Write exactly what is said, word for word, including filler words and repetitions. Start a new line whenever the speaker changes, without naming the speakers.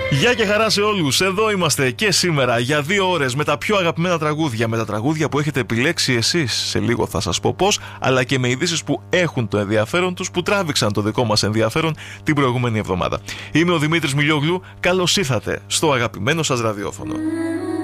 Γεια και χαρά σε όλους. Εδώ είμαστε και σήμερα για δύο ώρες με τα πιο αγαπημένα τραγούδια, με τα τραγούδια που έχετε επιλέξει εσείς. Σε λίγο θα σας πω πώς, αλλά και με ειδήσεις που έχουν το ενδιαφέρον τους, που τράβηξαν το δικό μας ενδιαφέρον την προηγούμενη εβδομάδα. Είμαι ο Δημήτρης Μιλιόγλου. Καλώς ήρθατε στο αγαπημένο σας ραδιόφωνο.